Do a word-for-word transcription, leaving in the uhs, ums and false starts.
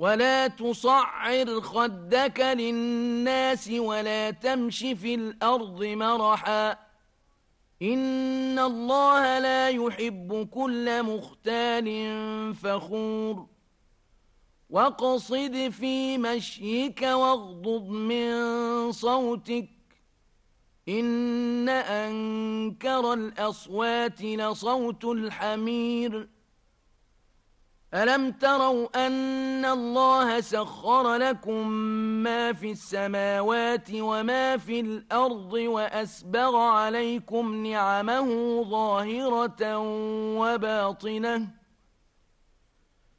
ولا تصعر خدك للناس ولا تمش في الأرض مرحا إن الله لا يحب كل مختال فخور واقصد في مشيك واغضض من صوتك إن أنكر الأصوات لصوت الحمير ألم تروا أن الله سخر لكم ما في السماوات وما في الأرض وأسبغ عليكم نعمه ظاهرة وباطنة